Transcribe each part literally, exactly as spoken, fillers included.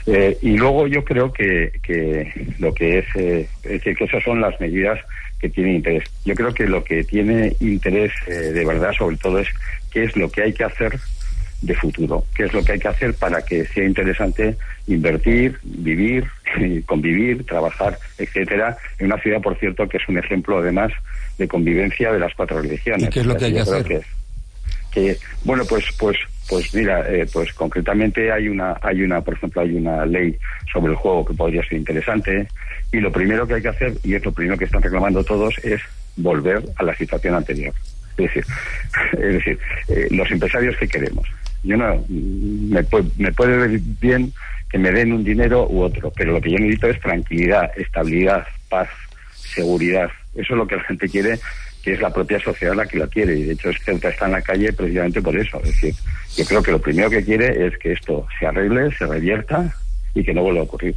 Eh, y luego yo creo que, que lo que es, eh, es decir, que esas son las medidas que tienen interés. Yo creo que lo que tiene interés eh, de verdad, sobre todo, es qué es lo que hay que hacer de futuro, qué es lo que hay que hacer para que sea interesante invertir, vivir, convivir, trabajar, etcétera, en una ciudad, por cierto, que es un ejemplo, además, de convivencia de las cuatro religiones. ¿Y qué es lo que hay que hacer? Que, que, bueno, pues, pues, pues mira, eh, pues concretamente hay una, hay una, por ejemplo, hay una ley sobre el juego que podría ser interesante, y lo primero que hay que hacer, y es lo primero que están reclamando todos, es volver a la situación anterior. Es decir, es decir, eh, los empresarios que queremos. Yo no, me puede, me puede ver bien que me den un dinero u otro, pero lo que yo necesito es tranquilidad, estabilidad, paz, seguridad. Eso es lo que la gente quiere, que es la propia sociedad la que la quiere, y de hecho Ceuta está en la calle precisamente por eso. Es decir, yo creo que lo primero que quiere es que esto se arregle, se revierta y que no vuelva a ocurrir.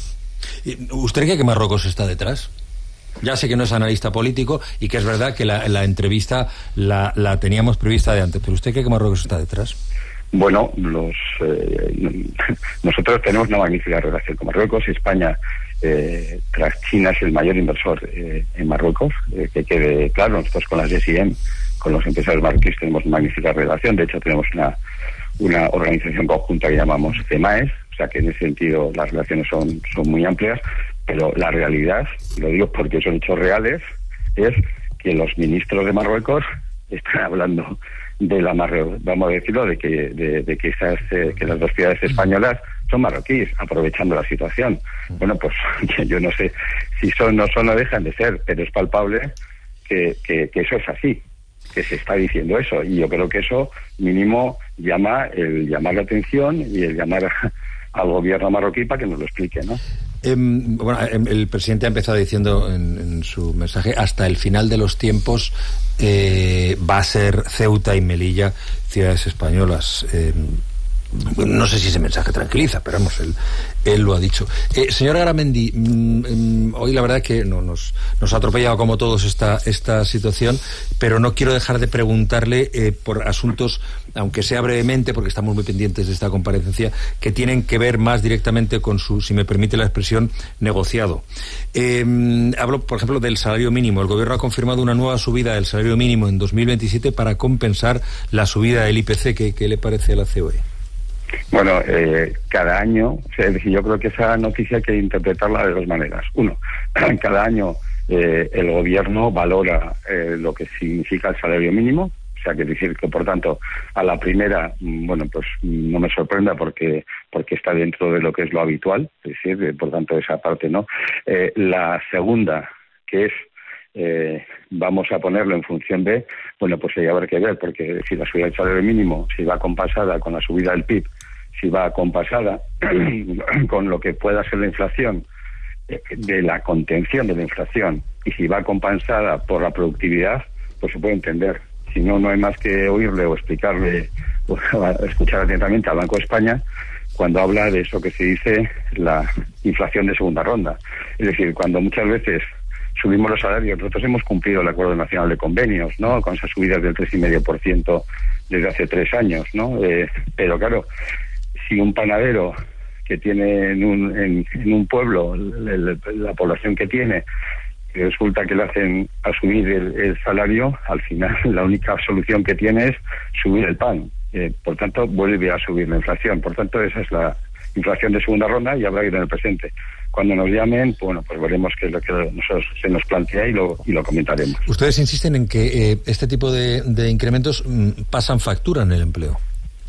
¿Usted cree que Marruecos está detrás? Ya sé que no es analista político y que es verdad que la, la entrevista la, la teníamos prevista de antes, pero ¿usted cree que Marruecos está detrás? Bueno, los eh, nosotros tenemos una magnífica relación con Marruecos. España, eh, tras China, es el mayor inversor eh, en Marruecos. Eh, que quede claro, nosotros con las S I M, con los empresarios marroquíes, tenemos una magnífica relación. De hecho, tenemos una, una organización conjunta que llamamos CEMAES, o sea que en ese sentido las relaciones son, son muy amplias. Pero la realidad, lo digo porque son hechos reales, es que los ministros de Marruecos están hablando de la Marruecos, vamos a decirlo, de que de, de que esas eh, que las dos ciudades españolas son marroquíes, aprovechando la situación. Bueno, pues yo no sé si son no son o dejan de ser, pero es palpable que, que, que eso es así, que se está diciendo eso, y yo creo que eso mínimo llama el llamar la atención y el llamar a, al gobierno marroquí para que nos lo explique, ¿no? Eh, bueno, el presidente ha empezado diciendo en, en su mensaje, hasta el final de los tiempos eh, va a ser Ceuta y Melilla ciudades españolas. Eh, no sé si ese mensaje tranquiliza, pero vamos, él, él lo ha dicho. Eh, señor Garamendi, mmm, hoy la verdad que no, nos, nos ha atropellado como todos esta, esta situación, pero no quiero dejar de preguntarle eh, por asuntos, aunque sea brevemente, porque estamos muy pendientes de esta comparecencia, que tienen que ver más directamente con su, si me permite la expresión, negociado. Eh, hablo, por ejemplo, del salario mínimo. El Gobierno ha confirmado una nueva subida del salario mínimo en dos mil veintisiete para compensar la subida del I P C. ¿Qué, qué le parece a la C O E? Bueno, eh, cada año, o sea, es decir, yo creo que esa noticia hay que interpretarla de dos maneras. Uno, cada año eh, el gobierno valora eh, lo que significa el salario mínimo, o sea, que decir que, por tanto, a la primera, bueno, pues no me sorprenda porque porque está dentro de lo que es lo habitual, es decir, por tanto, esa parte no. Eh, la segunda, que es Eh, vamos a ponerlo en función de, bueno, pues hay a ver qué ver, porque si la subida del salario mínimo, si va compasada con la subida del P I B, si va compasada con lo que pueda ser la inflación, eh, de la contención de la inflación, y si va compensada por la productividad, pues se puede entender. Si no, no hay más que oírle o explicarle, o escuchar atentamente al Banco de España cuando habla de eso que se dice la inflación de segunda ronda. Es decir, cuando muchas veces subimos los salarios, nosotros hemos cumplido el Acuerdo Nacional de Convenios, ¿no?, con esas subidas del tres coma cinco por ciento desde hace tres años, ¿no? Eh, pero claro, si un panadero que tiene en un, en, en un pueblo la, la población que tiene, resulta que le hacen a subir el, el salario, al final la única solución que tiene es subir el pan. Eh, por tanto, vuelve a subir la inflación. Por tanto, esa es la inflación de segunda ronda y habrá que tener presente. Cuando nos llamen, bueno, pues veremos qué es lo que nosotros se nos plantea y lo, y lo comentaremos. Ustedes insisten en que eh, este tipo de, de incrementos mm, pasan factura en el empleo.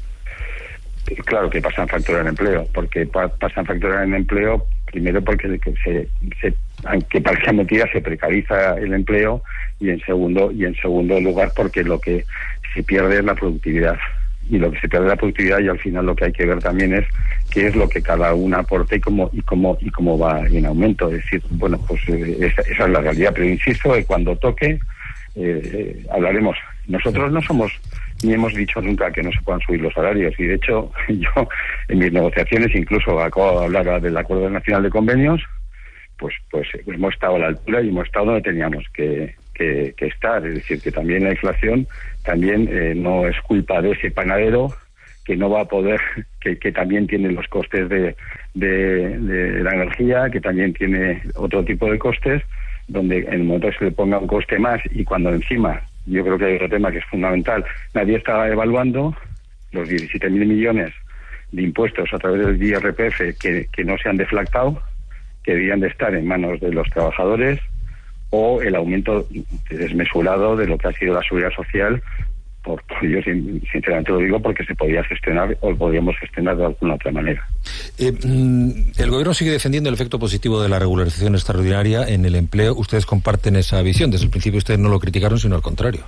Claro que pasan factura en el empleo, porque pa- pasan factura en el empleo, primero porque se, se, aunque parezca mentira, se precariza el empleo, y en segundo y en segundo lugar porque lo que se pierde es la productividad. Y lo que se pierde es la productividad, y al final lo que hay que ver también es qué es lo que cada una aporta y cómo y cómo y cómo va en aumento. Es decir, bueno, pues eh, esa, esa es la realidad, pero insisto que cuando toque eh, eh, hablaremos. Nosotros no somos ni hemos dicho nunca que no se puedan subir los salarios, y de hecho yo en mis negociaciones incluso acabo de hablar del Acuerdo Nacional de Convenios, pues pues hemos estado a la altura y hemos estado donde teníamos que Que, que estar. Es decir, que también la inflación también eh, no es culpa de ese panadero que no va a poder, que, que también tiene los costes de, de, de la energía, que también tiene otro tipo de costes, donde en el momento que se le ponga un coste más y cuando encima, yo creo que hay otro tema que es fundamental, nadie está evaluando los diecisiete mil millones de impuestos a través del I R P F que, que no se han deflactado, que deberían de estar en manos de los trabajadores, o el aumento desmesurado de lo que ha sido la seguridad social. Por, yo sinceramente lo digo porque se podía gestionar o podíamos gestionar de alguna otra manera. Eh, el gobierno sigue defendiendo el efecto positivo de la regularización extraordinaria en el empleo. Ustedes comparten esa visión. Desde el principio ustedes no lo criticaron, sino al contrario.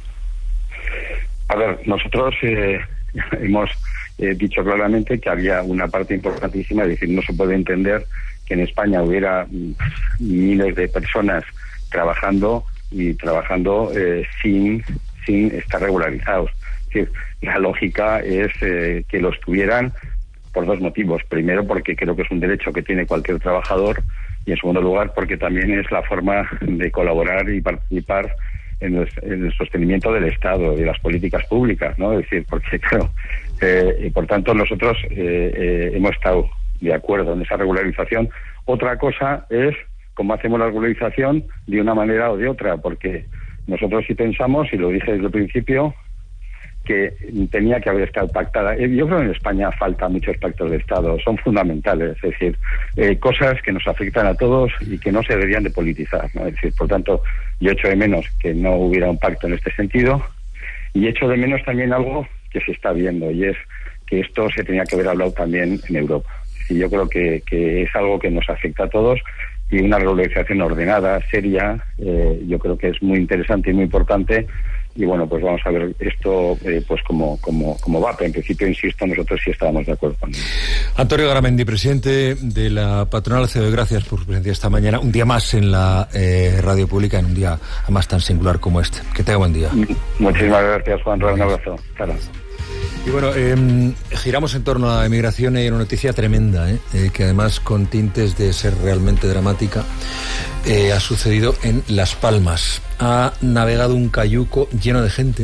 A ver, nosotros eh, hemos eh, dicho claramente que había una parte importantísima, es decir, no se puede entender que en España hubiera miles de personas trabajando y trabajando eh, sin sin estar regularizados. Es decir, la lógica es eh, que los tuvieran por dos motivos. Primero, porque creo que es un derecho que tiene cualquier trabajador, y en segundo lugar, porque también es la forma de colaborar y participar en el, en el sostenimiento del Estado y de las políticas públicas, ¿no? Es decir, porque claro, eh, y por tanto nosotros eh, eh, hemos estado de acuerdo en esa regularización. Otra cosa es cómo hacemos la regularización de una manera o de otra, porque nosotros sí pensamos, y lo dije desde el principio, que tenía que haber estado pactada. Yo creo que en España falta muchos pactos de Estado, son fundamentales, es decir, eh, cosas que nos afectan a todos y que no se deberían de politizar, ¿no? Es decir, por tanto, yo echo de menos que no hubiera un pacto en este sentido, y echo de menos también algo que se está viendo, y es que esto se tenía que haber hablado también en Europa. Y yo creo que, que es algo que nos afecta a todos, y una regularización ordenada, seria, eh, yo creo que es muy interesante y muy importante. Y bueno, pues vamos a ver esto eh, pues como, como, como va, pero en principio, insisto, nosotros sí estábamos de acuerdo con él. Antonio Garamendi, presidente de la patronal C E O, gracias por su presencia esta mañana, un día más en la eh, radio pública, en un día además tan singular como este. Que tenga buen día. Muchísimas gracias, Juan. Un abrazo. Claro. Y bueno, eh, giramos en torno a la emigración y hay una noticia tremenda, ¿eh? Eh, que además con tintes de ser realmente dramática, eh, ha sucedido en Las Palmas. Ha navegado un cayuco lleno de gente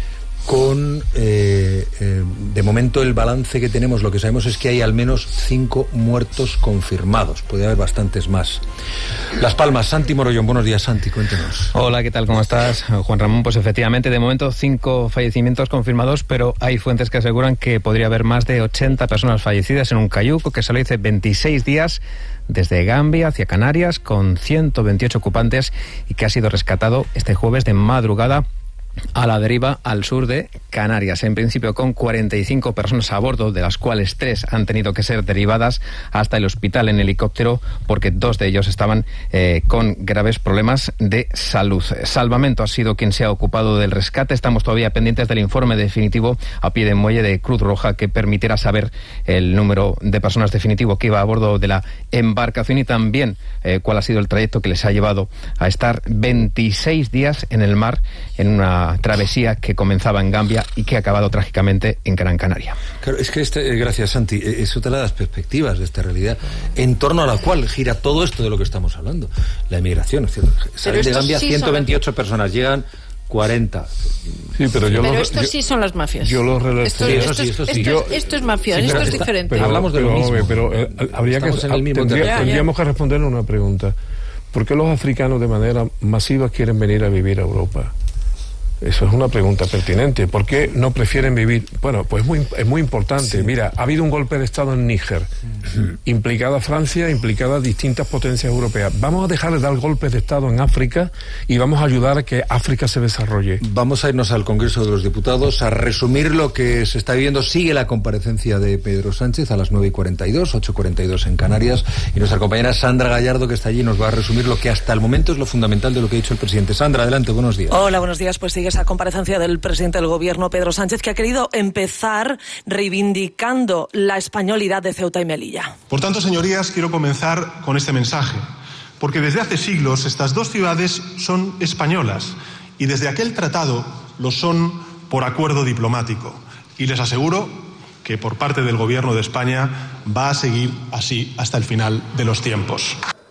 con, eh, eh, de momento el balance que tenemos, lo que sabemos es que hay al menos cinco muertos confirmados, puede haber bastantes más. Las Palmas, Santi Morollón, buenos días, Santi, cuéntenos. Hola, ¿qué tal? ¿Cómo estás, Juan Ramón? Pues efectivamente, de momento cinco fallecimientos confirmados, pero hay fuentes que aseguran que podría haber más de ochenta personas fallecidas en un cayuco que salió hace veintiséis días desde Gambia hacia Canarias con ciento veintiocho ocupantes y que ha sido rescatado este jueves de madrugada a la deriva al sur de Canarias, en principio con cuarenta y cinco personas a bordo, de las cuales tres han tenido que ser derivadas hasta el hospital en helicóptero porque dos de ellos estaban eh, con graves problemas de salud. Salvamento ha sido quien se ha ocupado del rescate. Estamos todavía pendientes del informe definitivo a pie de muelle de Cruz Roja que permitirá saber el número de personas definitivo que iba a bordo de la embarcación y también eh, cuál ha sido el trayecto que les ha llevado a estar veintiséis días en el mar en una travesía que comenzaba en Gambia y que ha acabado trágicamente en Gran Canaria. Claro, es que este, gracias Santi, eso te da las perspectivas de esta realidad en torno a la cual gira todo esto de lo que estamos hablando, la emigración. Es decir, salen de Gambia sí ciento veintiocho las... personas, llegan cuarenta. Sí, pero yo pero lo, estos yo, sí son las mafias. Yo lo relaciono. Esto, sí, esto, eso sí, eso sí. Esto, Yo, esto es mafia, sí, esto es está, diferente. Pero hablamos de lo mismo. Pero, pero eh, habría Estamos que en el mismo tendría, ya, ya. tendríamos que responder a una pregunta. ¿Por qué los africanos de manera masiva quieren venir a vivir a Europa? Eso es una pregunta pertinente. ¿Por qué no prefieren vivir? Bueno, pues muy, es muy importante. Sí. Mira, ha habido un golpe de Estado en Níger, uh-huh. implicada Francia, implicada distintas potencias europeas. Vamos a dejar de dar golpes de Estado en África y vamos a ayudar a que África se desarrolle. Vamos a irnos al Congreso de los Diputados a resumir lo que se está viviendo. Sigue la comparecencia de Pedro Sánchez a las nueve y cuarenta y dos, ocho y cuarenta y dos en Canarias, y nuestra compañera Sandra Gallardo, que está allí, nos va a resumir lo que hasta el momento es lo fundamental de lo que ha dicho el presidente. Sandra, adelante, buenos días. Hola, buenos días. Pues sigue esa comparecencia del presidente del Gobierno, Pedro Sánchez, que ha querido empezar reivindicando la españolidad de Ceuta y Melilla. Por tanto, señorías, quiero comenzar con este mensaje, porque desde hace siglos estas dos ciudades son españolas y desde aquel tratado lo son por acuerdo diplomático. Y les aseguro que por parte del Gobierno de España va a seguir así hasta el final de los tiempos.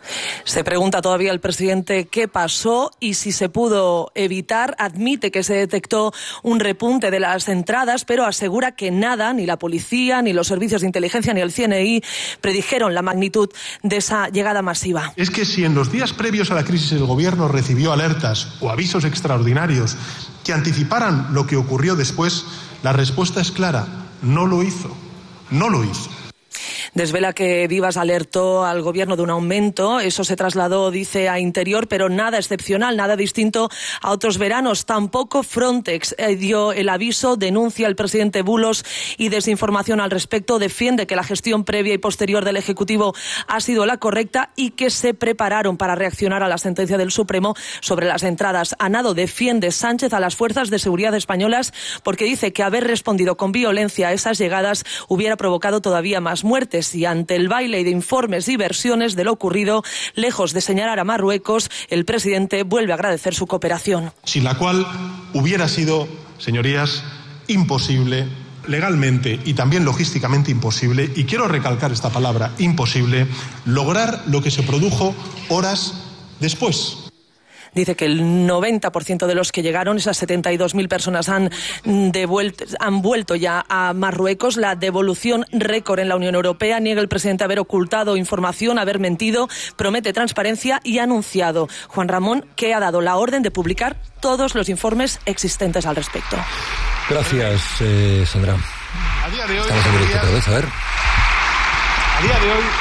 Se pregunta todavía el presidente qué pasó y si se pudo evitar. Admite que se detectó un repunte de las entradas, pero asegura que nada, ni la policía, ni los servicios de inteligencia, ni el C N I predijeron la magnitud de esa llegada masiva. Es que si en los días previos a la crisis el gobierno recibió alertas o avisos extraordinarios que anticiparan lo que ocurrió después, la respuesta es clara: no lo hizo, no lo hizo. Desvela que Vivas alertó al gobierno de un aumento. Eso se trasladó, dice, a Interior, pero nada excepcional, nada distinto a otros veranos. Tampoco Frontex eh, dio el aviso, denuncia el presidente bulos y desinformación al respecto. Defiende que la gestión previa y posterior del Ejecutivo ha sido la correcta y que se prepararon para reaccionar a la sentencia del Supremo sobre las entradas. A nado defiende Sánchez a las fuerzas de seguridad españolas porque dice que haber respondido con violencia a esas llegadas hubiera provocado todavía más muertes. Y ante el baile de informes y versiones de lo ocurrido, lejos de señalar a Marruecos, el presidente vuelve a agradecer su cooperación. Sin la cual hubiera sido, señorías, imposible, legalmente y también logísticamente imposible, y quiero recalcar esta palabra, imposible, lograr lo que se produjo horas después. Dice que el noventa por ciento de los que llegaron, esas setenta y dos mil personas, han, devuelto, han vuelto ya a Marruecos. La devolución récord en la Unión Europea. Niega el presidente haber ocultado información, haber mentido, promete transparencia y ha anunciado, Juan Ramón, que ha dado la orden de publicar todos los informes existentes al respecto. Gracias, eh, Sandra. A día de hoy, estamos en directo otra vez, a ver. A día de hoy,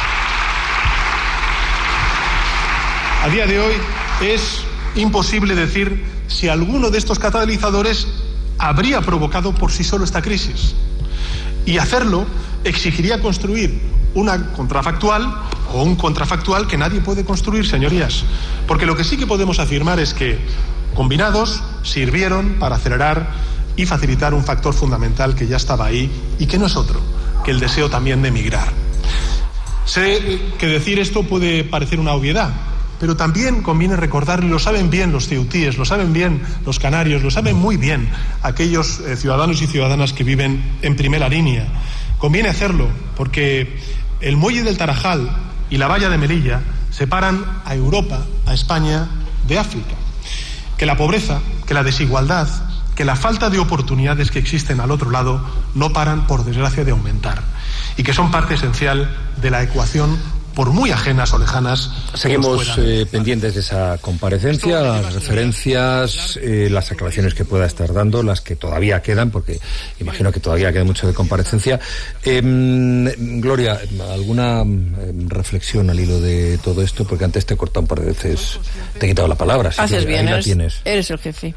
a día de hoy es imposible decir si alguno de estos catalizadores habría provocado por sí solo esta crisis. Y hacerlo exigiría construir una contrafactual o un contrafactual que nadie puede construir, señorías. Porque lo que sí que podemos afirmar es que, combinados, sirvieron para acelerar y facilitar un factor fundamental que ya estaba ahí y que no es otro que el deseo también de emigrar. Sé que decir esto puede parecer una obviedad, pero también conviene recordar, y lo saben bien los ceutíes, lo saben bien los canarios, lo saben muy bien aquellos eh, ciudadanos y ciudadanas que viven en primera línea. Conviene hacerlo porque el muelle del Tarajal y la valla de Melilla separan a Europa, a España, de África. Que la pobreza, que la desigualdad, que la falta de oportunidades que existen al otro lado no paran, por desgracia, de aumentar y que son parte esencial de la ecuación, por muy ajenas o lejanas. Seguimos eh, pendientes de esa comparecencia, las referencias, eh, las aclaraciones que pueda estar dando, las que todavía quedan, porque imagino que todavía queda mucho de comparecencia. Eh, Gloria, ¿alguna reflexión al hilo de todo esto? Porque antes te he cortado un par de veces, te he quitado la palabra. Así Haces que bien, ahí eres, la tienes. Eres el jefe.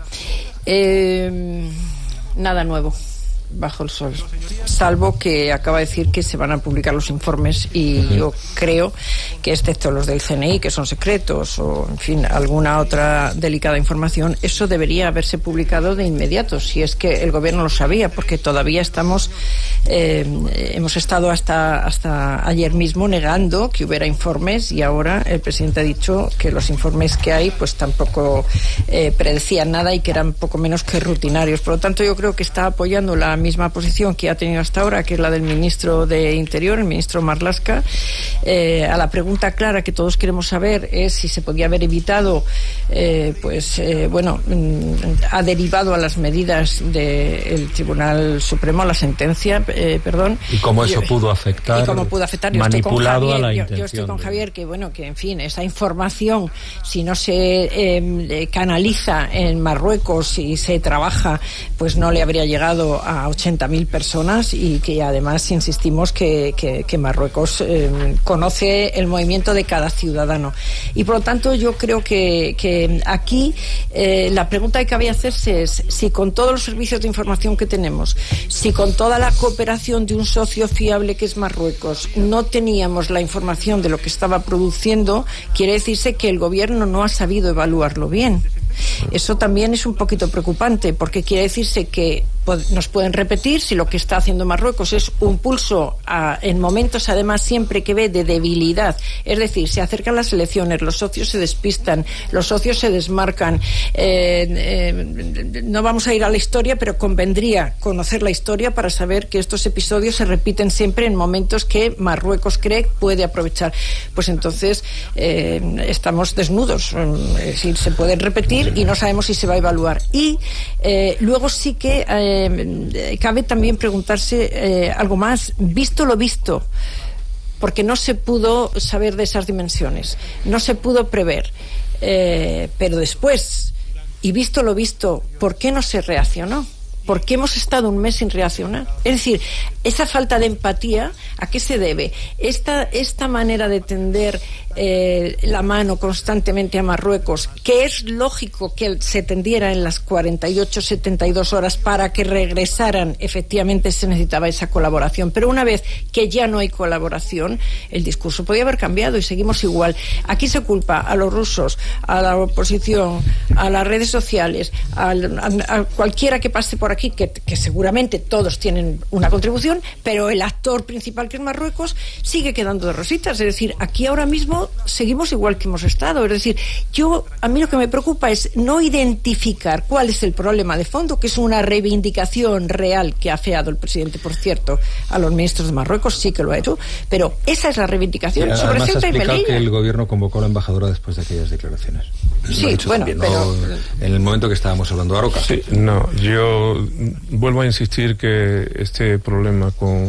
Eh, nada nuevo bajo el sol, salvo que acaba de decir que se van a publicar los informes y uh-huh. yo creo que, excepto los del C N I, que son secretos, o en fin, alguna otra delicada información, eso debería haberse publicado de inmediato, si es que el gobierno lo sabía, porque todavía estamos eh, hemos estado hasta hasta ayer mismo negando que hubiera informes, y ahora el presidente ha dicho que los informes que hay pues tampoco eh, predecían nada y que eran poco menos que rutinarios. Por lo tanto, yo creo que está apoyando la misma posición que ha tenido hasta ahora, que es la del ministro de Interior, el ministro Marlaska. Eh, a la pregunta clara que todos queremos saber es si se podía haber evitado, eh, pues eh, bueno, ha derivado a las medidas del Tribunal Supremo, a la sentencia, eh, perdón. ¿Y cómo eso yo, pudo afectar? Y cómo pudo afectar. Yo manipulado Javier, a la yo, intención. yo estoy con de... Javier, que bueno, que en fin, esa información, si no se eh, canaliza en Marruecos y se trabaja, pues no le habría llegado a ochenta mil personas, y que además insistimos que, que, que Marruecos eh, conoce el movimiento de cada ciudadano. Y por lo tanto yo creo que, que aquí eh, la pregunta que cabía hacerse es si con todos los servicios de información que tenemos, si con toda la cooperación de un socio fiable que es Marruecos, no teníamos la información de lo que estaba produciendo, quiere decirse que el gobierno no ha sabido evaluarlo bien. Eso también es un poquito preocupante, porque quiere decirse que nos pueden repetir si lo que está haciendo Marruecos es un pulso a, en momentos además siempre que ve de debilidad, es decir, se acercan las elecciones, los socios se despistan, los socios se desmarcan, eh, eh, no vamos a ir a la historia, pero convendría conocer la historia para saber que estos episodios se repiten siempre en momentos que Marruecos cree puede aprovechar. Pues entonces eh, estamos desnudos, es decir, se pueden repetir y no sabemos si se va a evaluar. Y eh, luego sí que eh, cabe también preguntarse eh, algo más, visto lo visto, porque no se pudo saber de esas dimensiones, no se pudo prever, eh, pero después, y visto lo visto, ¿por qué no se reaccionó? ¿Por qué hemos estado un mes sin reaccionar? Es decir, esa falta de empatía, ¿a qué se debe? Esta, esta manera de tender eh, la mano constantemente a Marruecos, que es lógico que se tendiera en las cuarenta y ocho, setenta y dos horas para que regresaran, efectivamente se necesitaba esa colaboración. Pero una vez que ya no hay colaboración, el discurso podía haber cambiado y seguimos igual. Aquí se culpa a los rusos, a la oposición, a las redes sociales, a, a, a cualquiera que pase por aquí, que, que seguramente todos tienen una contribución, pero el actor principal, que es Marruecos, sigue quedando de rositas. Es decir, aquí ahora mismo seguimos igual que hemos estado. Es decir, yo, a mí lo que me preocupa es no identificar cuál es el problema de fondo, que es una reivindicación real que ha afeado el presidente, por cierto, a los ministros de Marruecos, sí que lo ha hecho, pero esa es la reivindicación. Y sobre además Ceuta ha y explicado Melilla. Que el gobierno convocó a la embajadora después de aquellas declaraciones. Sí, bueno, también, pero... ¿no? En el momento que estábamos hablando de Aroca. Sí, no, yo vuelvo a insistir que este problema con,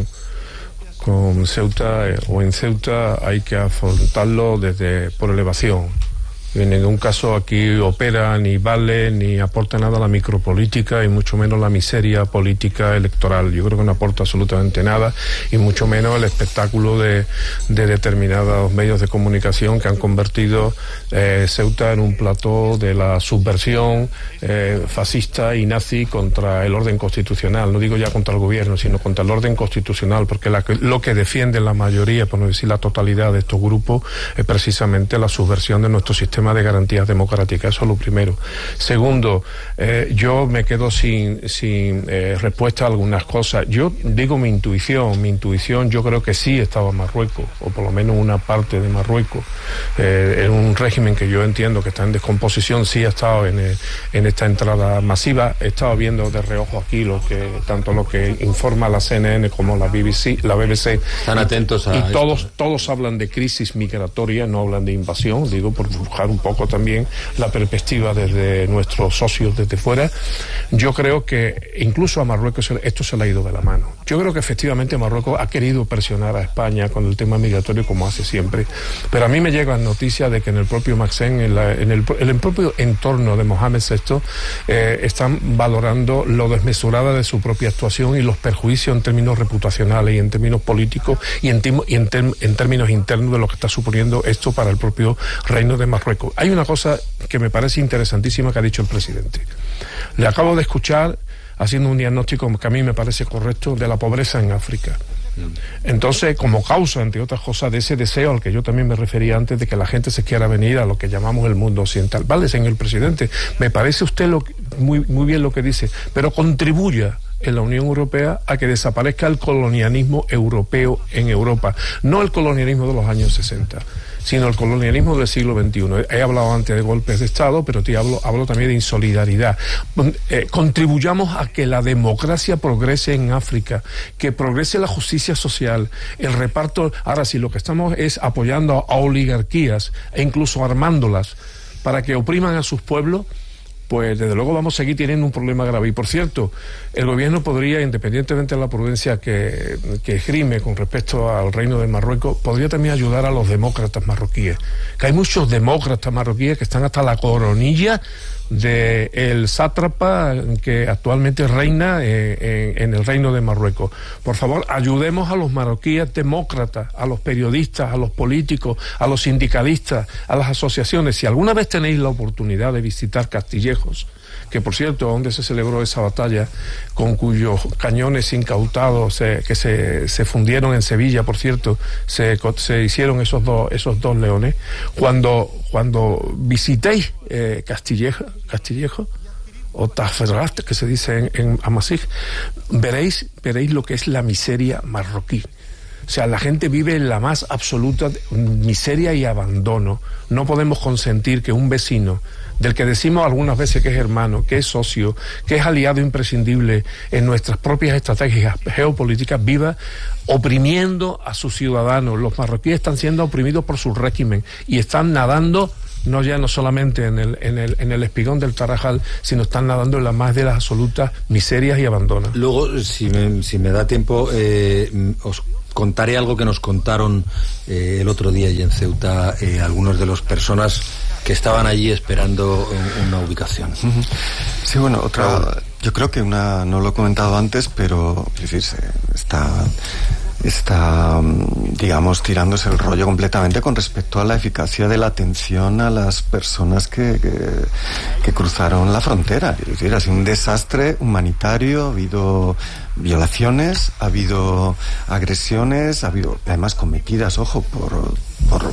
con Ceuta eh, o en Ceuta hay que afrontarlo desde por elevación. En ningún caso aquí opera ni vale ni aporta nada a la micropolítica y mucho menos la miseria política electoral. Yo creo que no aporta absolutamente nada y mucho menos el espectáculo de, de determinados medios de comunicación que han convertido eh, Ceuta en un plató de la subversión eh, fascista y nazi contra el orden constitucional. No digo ya contra el gobierno, sino contra el orden constitucional, porque la, lo que defiende la mayoría, por no decir la totalidad de estos grupos, es precisamente la subversión de nuestro sistema de garantías democráticas. Eso es lo primero. Segundo, eh, yo me quedo sin, sin eh, respuesta a algunas cosas. Yo digo mi intuición, mi intuición yo creo que sí estaba Marruecos, o por lo menos una parte de Marruecos, eh, en un régimen que yo entiendo que está en descomposición, sí ha estado en, eh, en esta entrada masiva. He estado viendo de reojo aquí lo que, tanto lo que informa la C N N como la B B C, la B B C. Están atentos a y esto. todos, todos hablan de crisis migratoria, no hablan de invasión, digo, por buscar un poco también la perspectiva desde nuestros socios desde fuera. Yo creo que incluso a Marruecos esto se le ha ido de la mano. Yo creo que efectivamente Marruecos ha querido presionar a España con el tema migratorio como hace siempre, pero a mí me llegan noticias de que en el propio Maxen, en, la, en, el, en el propio entorno de Mohamed sexto, eh, están valorando lo desmesurada de su propia actuación y los perjuicios en términos reputacionales y en términos políticos y en, y en, tem, en términos internos de lo que está suponiendo esto para el propio reino de Marruecos. Hay una cosa que me parece interesantísima que ha dicho el presidente. Le acabo de escuchar haciendo un diagnóstico que a mí me parece correcto de la pobreza en África. Entonces, como causa, entre otras cosas, de ese deseo al que yo también me refería antes, de que la gente se quiera venir a lo que llamamos el mundo occidental. Vale, señor presidente, me parece usted lo que, muy, muy bien lo que dice, pero contribuya en la Unión Europea a que desaparezca el colonialismo europeo en Europa, no el colonialismo de los años sesenta, sino el colonialismo del siglo veintiuno. He hablado antes de golpes de Estado, pero te hablo, hablo también de insolidaridad. Eh, contribuyamos a que la democracia progrese en África, que progrese la justicia social, el reparto. Ahora, si lo que estamos es apoyando a oligarquías e incluso armándolas para que opriman a sus pueblos, pues desde luego vamos a seguir teniendo un problema grave. Y por cierto, el gobierno podría, independientemente de la prudencia que, que esgrime con respecto al reino de Marruecos, podría también ayudar a los demócratas marroquíes, que hay muchos demócratas marroquíes que están hasta la coronilla de el sátrapa que actualmente reina eh, en, en el reino de Marruecos. Por favor, ayudemos a los marroquíes demócratas, a los periodistas, a los políticos, a los sindicalistas, a las asociaciones. Si alguna vez tenéis la oportunidad de visitar Castillejos, que por cierto, donde se celebró esa batalla, con cuyos cañones incautados se, que se, se fundieron en Sevilla, por cierto, se, se hicieron esos dos, esos dos leones. Cuando, cuando visitéis eh, Castillejo, Castillejo, o Taferrat, que se dice en, en Amasij, veréis, veréis lo que es la miseria marroquí. O sea, la gente vive en la más absoluta miseria y abandono. No podemos consentir que un vecino, del que decimos algunas veces que es hermano, que es socio, que es aliado imprescindible en nuestras propias estrategias geopolíticas, viva oprimiendo a sus ciudadanos. Los marroquíes están siendo oprimidos por su régimen y están nadando no ya no solamente en el, en el, en el espigón del Tarajal, sino están nadando en la más de las absolutas miserias y abandonos. Luego, si me, si me da tiempo, eh, os contaré algo que nos contaron eh, el otro día allí en Ceuta eh, algunos de las personas que estaban allí esperando una ubicación. Sí, bueno, otra, yo creo que una, no lo he comentado antes, pero es decir, está, está, digamos, tirándose el rollo completamente con respecto a la eficacia de la atención a las personas que, que, que cruzaron la frontera. Es decir, ha sido un desastre humanitario, ha habido violaciones, ha habido agresiones, ha habido además cometidas, ojo, por por,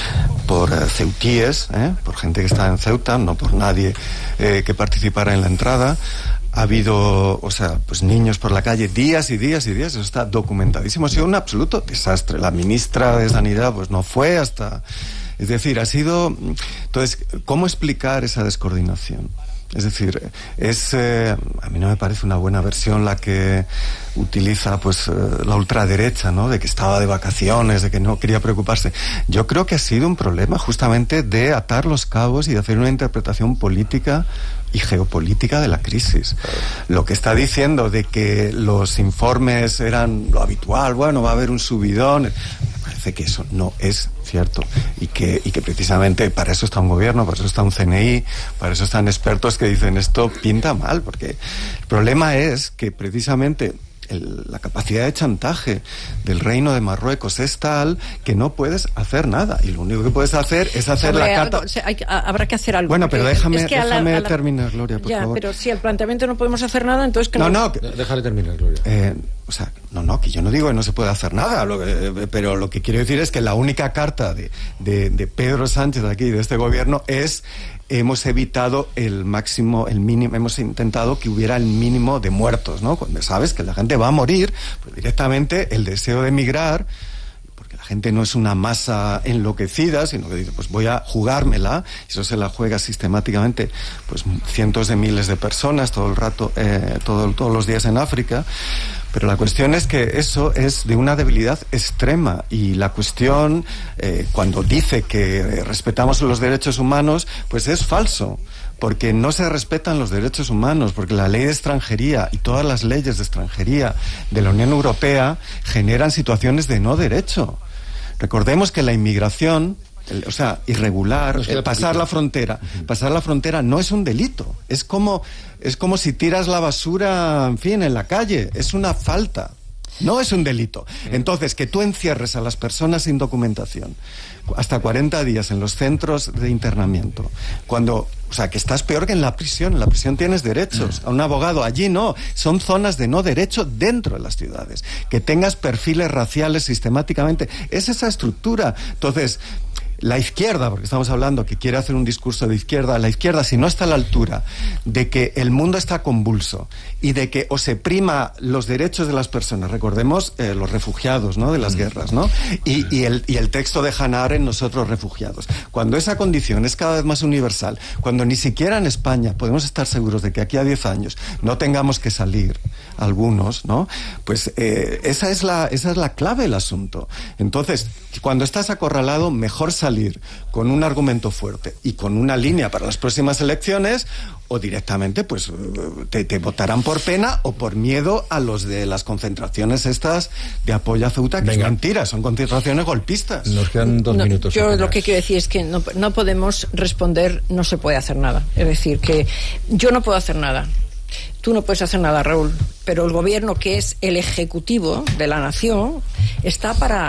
por eh, ceutíes, ¿eh? por gente que está en Ceuta, no por nadie eh, que participara en la entrada. Ha habido, o sea, pues niños por la calle días y días y días, eso está documentadísimo. Ha sido un absoluto desastre. La ministra de Sanidad pues no fue hasta... Es decir, ha sido... Entonces, ¿cómo explicar esa descoordinación? Es decir, es eh, a mí no me parece una buena versión la que utiliza pues eh, la ultraderecha, ¿no? De que estaba de vacaciones, de que no quería preocuparse. Yo creo que ha sido un problema justamente de atar los cabos y de hacer una interpretación política y geopolítica de la crisis. Lo que está diciendo de que los informes eran lo habitual, bueno, va a haber un subidón, me parece que eso no es cierto, y que, y que precisamente para eso está un gobierno, para eso está un C N I, para eso están expertos que dicen esto pinta mal, porque el problema es que precisamente el, la capacidad de chantaje del Reino de Marruecos es tal que no puedes hacer nada, y lo único que puedes hacer es hacer Hombre, la carta... algo, o sea, hay, habrá que hacer algo. Bueno, pero déjame, es que déjame a la, a la... terminar, Gloria, por ya, favor. Pero si el planteamiento no podemos hacer nada, entonces que no... No, no, que... Déjale terminar, Gloria. Eh, o sea, no, no, que yo no digo que no se puede hacer nada, lo que, pero lo que quiero decir es que la única carta de, de, de Pedro Sánchez aquí, de este gobierno, es hemos evitado el máximo, el mínimo, hemos intentado que hubiera el mínimo de muertos, ¿no? Cuando sabes que la gente va a morir, pues directamente el deseo de emigrar, porque la gente no es una masa enloquecida, sino que dice, pues voy a jugármela, y eso se la juega sistemáticamente, pues cientos de miles de personas todo el rato, eh, todo, todos los días en África. Pero la cuestión es que eso es de una debilidad extrema, y la cuestión, eh, cuando dice que respetamos los derechos humanos, pues es falso, porque no se respetan los derechos humanos, porque la ley de extranjería y todas las leyes de extranjería de la Unión Europea generan situaciones de no derecho. Recordemos que la inmigración, el, o sea, irregular, el pasar la frontera, uh-huh. pasar la frontera no es un delito, es como... Es como si tiras la basura, en fin, en la calle. Es una falta. No es un delito. Entonces, que tú encierres a las personas sin documentación hasta cuarenta días en los centros de internamiento, cuando, o sea, que estás peor que en la prisión. En la prisión tienes derechos a un abogado. Allí no. Son zonas de no derecho dentro de las ciudades. Que tengas perfiles raciales sistemáticamente. Es esa estructura. Entonces... La izquierda, porque estamos hablando que quiere hacer un discurso de izquierda, la izquierda, si no está a la altura de que el mundo está convulso y de que o se prima los derechos de las personas, recordemos eh, los refugiados, ¿no?, de las guerras, ¿no? Y, y, el, y el texto de Hannah Arendt, nosotros refugiados. Cuando esa condición es cada vez más universal, cuando ni siquiera en España podemos estar seguros de que aquí a diez años no tengamos que salir algunos, ¿no? Pues eh, esa es la, esa es la clave del asunto. Entonces, cuando estás acorralado, mejor salir con un argumento fuerte y con una línea para las próximas elecciones, o directamente pues te, te votarán por pena o por miedo a los de las concentraciones estas de apoyo a Ceuta, que Venga. es mentira, son concentraciones golpistas. Nos quedan dos no, minutos. Yo lo que quiero decir es que no, no podemos responder no se puede hacer nada. Es decir, que yo no puedo hacer nada. Tú no puedes hacer nada, Raúl, pero el gobierno, que es el ejecutivo de la nación, está para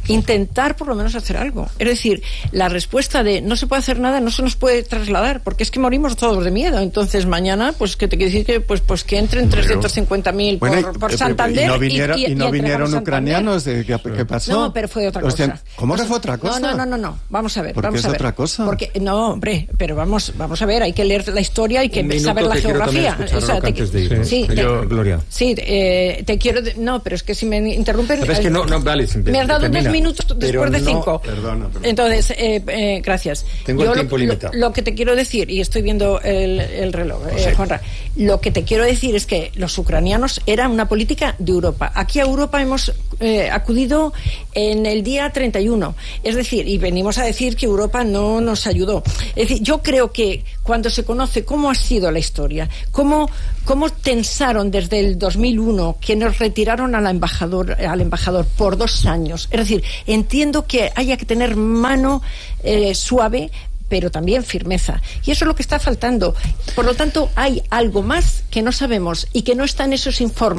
intentar por lo menos hacer algo. Es decir, la respuesta de no se puede hacer nada no se nos puede trasladar, porque es que morimos todos de miedo. Entonces mañana, pues que te quiero decir que pues pues que entren trescientos cincuenta mil por, bueno, por Santander y no, viniera, y, y, y no vinieron ucranianos. ¿Qué, ¿Qué pasó? No, pero fue otra cosa. Hostia, ¿cómo que fue otra cosa? No, no, no, no, no. Vamos a ver. ¿Por vamos qué a es ver. otra cosa? Porque no, hombre, pero vamos, vamos a ver. Hay que leer la historia, hay que Un saber minuto, la te geografía. Quiero o sea, te, antes de ir, sí, ¿no? sí, te, yo, Gloria. Sí, eh, te quiero. De, no, pero es que si me interrumpen. Es que no, no, vale, me has dado termina, dos minutos después de no, cinco. Perdona, perdona. Entonces, eh, eh, gracias. Tengo yo el tiempo lo, limitado. Lo, lo que te quiero decir, y estoy viendo el, el reloj, eh, Juanra, lo que te quiero decir es que los ucranianos eran una política de Europa. Aquí a Europa hemos eh, acudido en el día treinta y uno. Es decir, y venimos a decir que Europa no nos ayudó. Es decir, yo creo que cuando se conoce cómo ha sido la historia, cómo, cómo tensaron desde el dos mil uno, que nos retiraron al embajador, al embajador por dos años. Es decir, entiendo que haya que tener mano eh, suave, pero también firmeza. Y eso es lo que está faltando. Por lo tanto, hay algo más que no sabemos y que no está en esos informes.